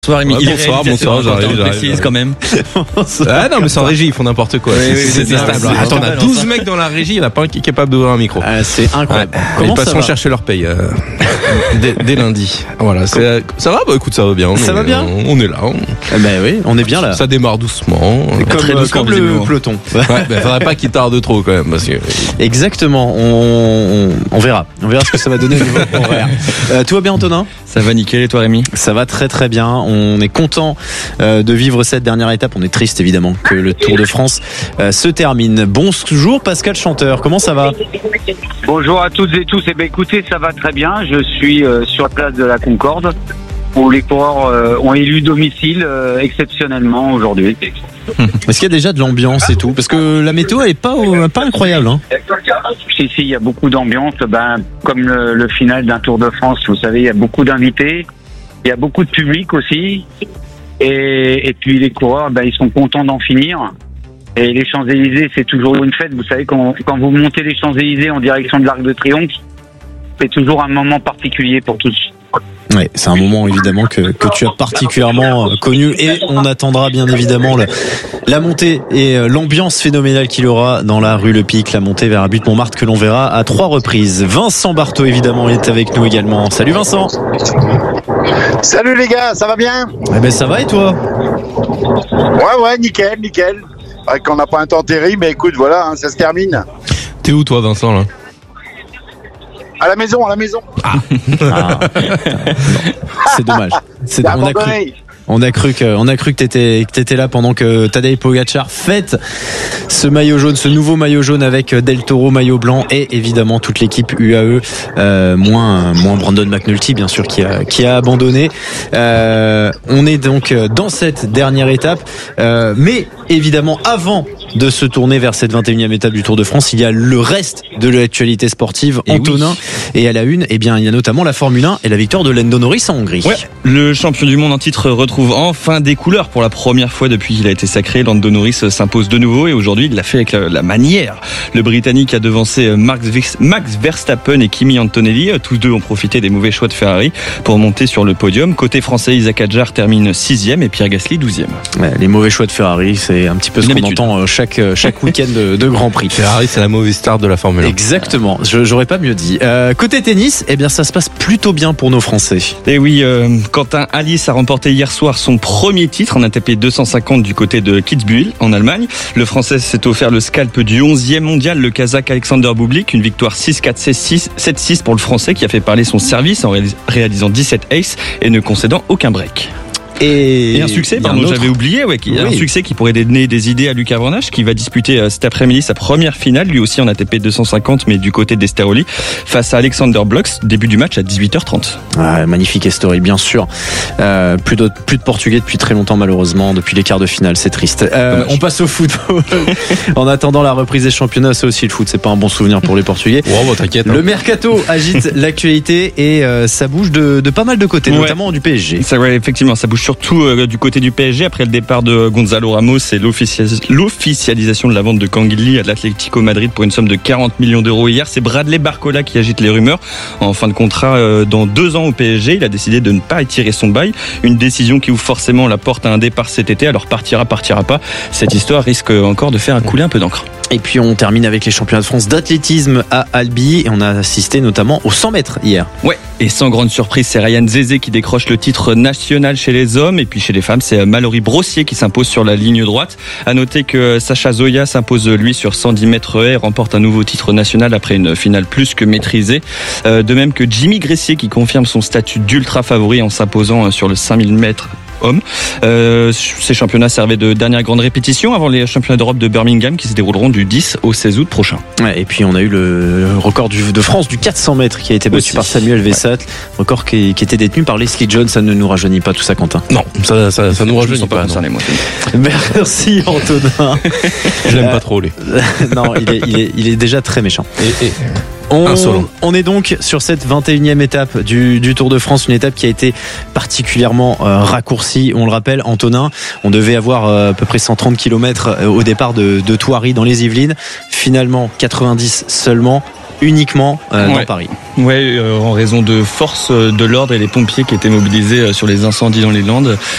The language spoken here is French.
Bonsoir Rémi. Bonsoir, j'arrive. Quand même. Ah non, mais c'est en régie, ils font n'importe quoi. C'est détestable. Attends, on a 12 mecs dans la régie, il n'y en a pas un qui est capable d'ouvrir un micro. C'est incroyable. Ils passeront chercher leur paye dès lundi. Voilà, ça va. Bah écoute, ça va bien. Ça va bien. On est là. Oui, on est bien là. Ça démarre doucement. Comme le peloton. Faudrait pas qu'il tarde trop quand même, parce que... Exactement. On verra. On verra ce que ça va donner au niveau horaire. Tout va bien, Antonin? Ça va nickel, et toi Rémi? Ça va très très bien. On est content de vivre cette dernière étape. On est triste évidemment que le Tour de France se termine. Bonjour Pascal Chanteur, comment ça va? Bonjour à toutes et tous. Écoutez, ça va très bien. Je suis sur la place de la Concorde où les coureurs ont élu domicile exceptionnellement aujourd'hui. Est-ce qu'il y a déjà de l'ambiance et tout? Parce que la météo est pas incroyable. Si, il y a beaucoup d'ambiance. Comme le final d'un Tour de France, vous savez, il y a beaucoup d'invités. Il y a beaucoup de public aussi. Et puis les coureurs, ils sont contents d'en finir. Et les Champs-Élysées, c'est toujours une fête. Vous savez, quand vous montez les Champs-Élysées en direction de l'Arc de Triomphe, c'est toujours un moment particulier pour tous. Ouais, c'est un moment évidemment que tu as particulièrement connu, et on attendra bien évidemment la montée et l'ambiance phénoménale qu'il aura dans la rue Le Pic, la montée vers But Montmartre que l'on verra à 3 reprises. Vincent Barthaud évidemment est avec nous également. Salut Vincent. Salut les gars, ça va bien? Ça va, et toi? Ouais, nickel. Qu'on n'a pas un temps terrible, mais écoute, voilà, ça se termine. T'es où toi, Vincent, là? À la maison. C'est dommage. On a cru que t'étais là pendant que Tadej Pogačar fête ce maillot jaune, ce nouveau maillot jaune avec Del Toro maillot blanc, et évidemment toute l'équipe UAE, moins Brandon McNulty bien sûr qui a abandonné. On est donc dans cette dernière étape, mais évidemment avant de se tourner vers cette 21e étape du Tour de France, il y a le reste de l'actualité sportive, Antonin. Et à la une, il y a notamment la Formule 1 et la victoire de Lando Norris en Hongrie. Ouais, le champion du monde en titre retrouve enfin des couleurs pour la première fois depuis qu'il a été sacré. Lando Norris s'impose de nouveau, et aujourd'hui il l'a fait avec la manière. Le Britannique a devancé Max Verstappen et Kimi Antonelli. Tous deux ont profité des mauvais choix de Ferrari pour monter sur le podium. Côté français, Isaac Hadjar termine 6e et Pierre Gasly 12e. Ouais, les mauvais choix de Ferrari, c'est un petit peu ce qu'on entend chaque week-end de Grand Prix. Ferrari, c'est la mauvaise star de la Formule 1. Exactement, j'aurais pas mieux dit. Côté tennis, ça se passe plutôt bien pour nos Français. Et oui, Quentin Halys a remporté hier soir son premier titre en ATP 250 du côté de Kitzbühel en Allemagne. Le Français s'est offert le scalp du 11e mondial, le Kazakh Alexander Bublik. Une victoire 6-4, 7-6 pour le Français, qui a fait parler son service en réalisant 17 aces et ne concédant aucun break. Et un succès, j'avais oublié, un succès qui pourrait donner des idées à Lucas Vornage, qui va disputer cet après-midi sa première finale, lui aussi en ATP 250, mais du côté d'Esteroli, face à Alexander Blocks. Début du match à 18h30. Magnifique Estoril, bien sûr. Plus de Portugais depuis très longtemps, malheureusement, depuis les quarts de finale, c'est triste. On passe au football. En attendant la reprise des championnats, c'est aussi le foot, c'est pas un bon souvenir pour les Portugais. T'inquiète. Le mercato agite l'actualité, et ça bouge de pas mal de côtés, notamment du PSG. Effectivement, ça bouge surtout du côté du PSG après le départ de Gonzalo Ramos et l'officialisation de la vente de Canguilhi à l'Atlético Madrid pour une somme de 40 millions d'euros hier. C'est Bradley Barcola qui agite les rumeurs. En fin de contrat dans 2 ans au PSG, il a décidé de ne pas étirer son bail. Une décision qui ouvre forcément la porte à un départ cet été. Alors partira pas. Cette histoire risque encore de faire couler un peu d'encre. Et puis on termine avec les championnats de France d'athlétisme à Albi, et on a assisté notamment aux 100 mètres hier. Ouais, et sans grande surprise, c'est Ryan Zézé qui décroche le titre national chez les hommes, et puis chez les femmes, c'est Mallory Brossier qui s'impose sur la ligne droite. À noter que Sacha Zoya s'impose lui sur 110 mètres haies et remporte un nouveau titre national après une finale plus que maîtrisée. De même que Jimmy Gressier qui confirme son statut d'ultra favori en s'imposant sur le 5000 mètres hommes. Ces championnats servaient de dernière grande répétition avant les championnats d'Europe de Birmingham qui se dérouleront du 10 au 16 août prochain. Ouais, et puis on a eu le record de France du 400 mètres qui a été battu par Samuel Vessat, record qui était détenu par Leslie Jones. Ça ne nous rajeunit pas tout ça, Quentin? Non, ça nous rajeunit pas. Merci Antonin. Je l'aime pas trop, lui. Non, il est déjà très méchant. On est donc sur cette 21e étape du Tour de France, une étape qui a été particulièrement raccourcie. On le rappelle, Antonin, on devait avoir à peu près 130 km au départ de Thoiry dans les Yvelines. Finalement, 90 seulement. uniquement dans Paris. Ouais, en raison de force de l'ordre et les pompiers qui étaient mobilisés sur les incendies dans les Landes.